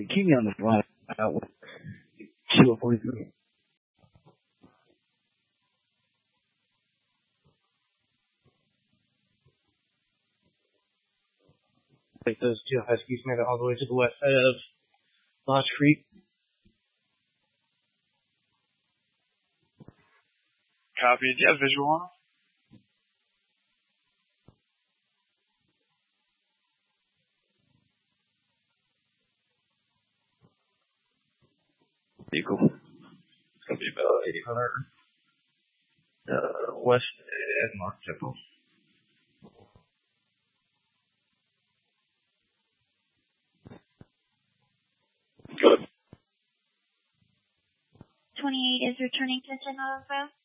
keep me on the line out with 243. Like those two Huskies made it all the way to the west side of Lost Creek. Copy. Do you have visual on? Eagle. It's going to be about 800 west at North Temple. Good. 28 is returning to 10 info.